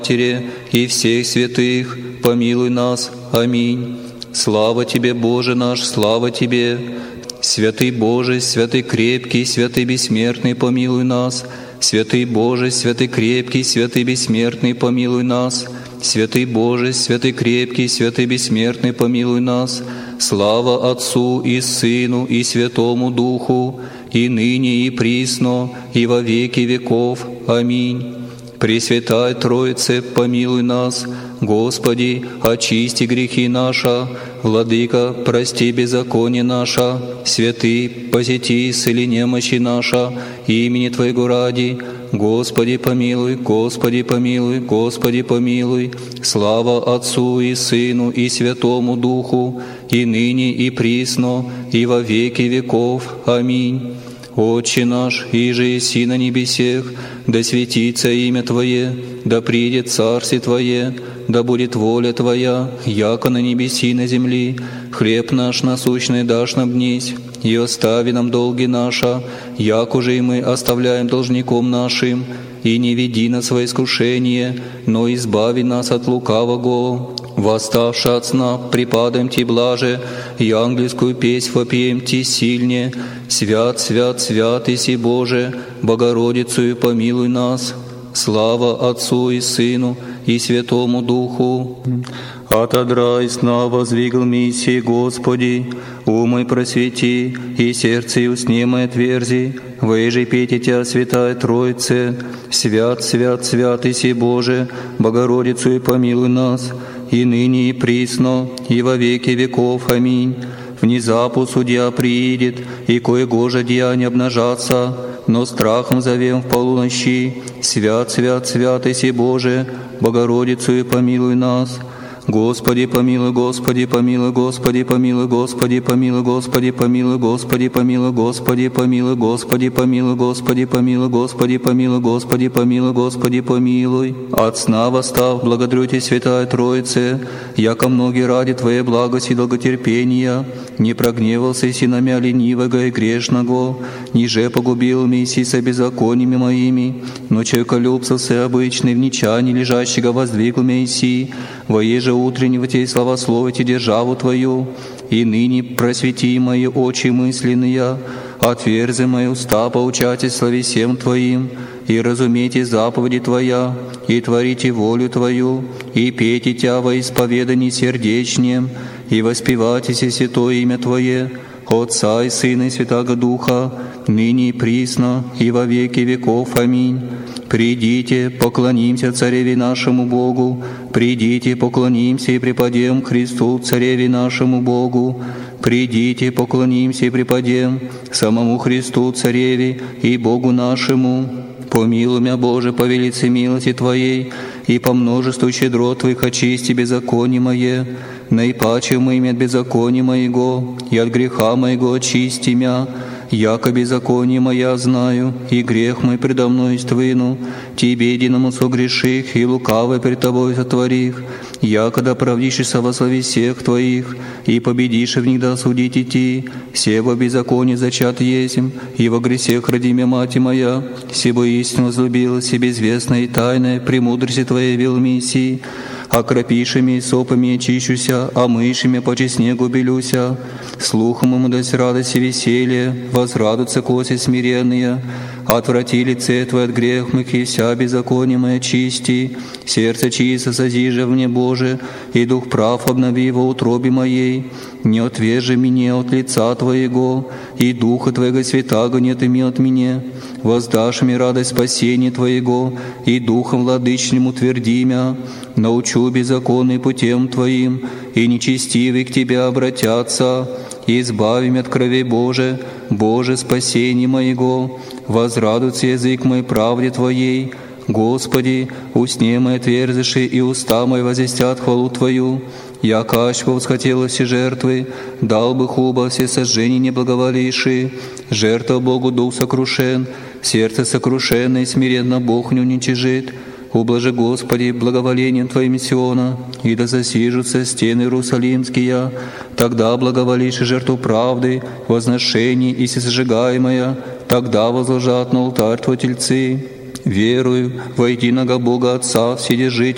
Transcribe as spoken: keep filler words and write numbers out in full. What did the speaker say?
и всех святых, помилуй нас. Аминь. Слава Тебе, Боже наш, слава Тебе! Святый Боже, святый крепкий, святый бессмертный, помилуй нас. Святый Боже, святый крепкий, святый бессмертный, помилуй нас. Святый Боже, святый крепкий, святый бессмертный, помилуй нас. Слава Отцу и Сыну и Святому Духу, и ныне и присно, и во веки веков. Аминь. Пресвятая Троице, помилуй нас. Господи, очисти грехи наши. Владыка, прости беззаконие наше. Святый, посети, исцели немощи наша, имени Твоего ради. Господи, помилуй, Господи, помилуй, Господи, помилуй. Слава Отцу и Сыну и Святому Духу, и ныне и присно, и во веки веков. Аминь. Отче наш, иже еси на небесех, да светится имя Твое, да придет царствие Твое, да будет воля Твоя, яко на небеси и на земли. Хлеб наш насущный дашь нам днесь, и остави нам долги наши, як уже и мы оставляем должником нашим. И не веди нас во искушение, но избави нас от лукавого. Восставши от сна, припадаем Ти блаже, и ангельскую песнь вопием Ти сильне. Свят, свят, свят иси Боже, Богородицу помилуй нас. Слава Отцу и Сыну и Святому Духу. Отодрай сна воздвигл миссии, Господи, умой просвети, и сердце и усне мои отверзи. Выжи пейте Тя, Святая Троице, свят, свят, свят иси Боже, Богородицу и помилуй нас, и ныне и присно, и во веки веков. Аминь. Внезапу судья приидет, и кое-гоже деяния обнажатся, но страхом зовем в полуночи. Свят, свят, свят иси Боже, Богородицу и помилуй нас. Господи, помилуй, Господи, помилуй, Господи, помилуй, Господи, помилуй, Господи, помилуй, Господи, помилуй, Господи, помилуй, Господи, помилуй, Господи, помилуй, Господи, помилуй, Господи, помилуй, Господи, помилуй. От сна восстав, благодарю Тебя, Святая Троице, яко многие ради Твоей благости и долготерпения не прогневался и на мя ленивого и грешного, ниже погубил миссии со беззакониями моими, но человеколюбцев обычный в нечании лежащего воздвигл Мессии, воеже утреннего Тебе славословите державу Твою, и ныне просвети мои очи мысленные, отверзи мои уста поучайтесь славе всем Твоим, и разумейте заповеди Твоя, и творите волю Твою, и пейте Тя во исповедании сердечнем, и воспевайте святое имя Твое, Отца и Сына и Святаго Духа, ныне и присно, и во веки веков. Аминь. Придите, поклонимся Цареве нашему Богу, придите, поклонимся и преподем Христу, Цареве нашему Богу. Придите, поклонимся и преподем самому Христу, Цареве и Богу нашему. Помилуй мя, Боже, по велице милости Твоей, и по множеству щедрот Твоих очисти беззаконие мое. Наипаче мы имя от беззакония моего, и от греха моего очисти мя. Яко беззаконие моя знаю, и грех мой предо мной ствыну, Тебе единому согреших, и лукавое пред Тобой сотворих, якогда правдишься во славе всех Твоих, и победишь в них да судить идти, все во беззаконии зачат есмь, и во грехах роди мя мать моя, сего истину возлюбила себе известное и тайное, премудрости Твоей вел миссии, окропишими и сопами очищуся, а мышами по снегу белюся. Слухом ему дать радость и веселье, возрадуются коси смиренные. Отврати лице Твое от грех моих, и вся беззаконие мое чисти. Сердце чисто созижи мне, Боже, и дух прав обнови его утробе моей. Не отвержи меня от лица Твоего, и Духа Твоего Святаго не отыми от меня. Воздашь мне радость спасения Твоего, и Духом владычным утверди мя. Научу беззаконный путем Твоим, и нечестивые к Тебе обратятся. Избави меня от крови Боже, Боже, спасение моего. Возрадуется язык мой правде Твоей. Господи, усне мои отверзиши, и уста мои возвестят хвалу Твою. Я качку восхотела все жертвы, дал бы хуба все сожжения неблаговолившие. Жертва Богу дух сокрушен, сердце сокрушенное и смиренно Бог не уничижит. Ублажи, Господи, благоволением Твоим Сиона, и да засижутся стены Иерусалимские. Тогда благоволишь жертву правды, возношение и всесожигаемое, тогда возложат на алтарь Твой тельцы. Верую во единого Бога Отца, Вседержителя,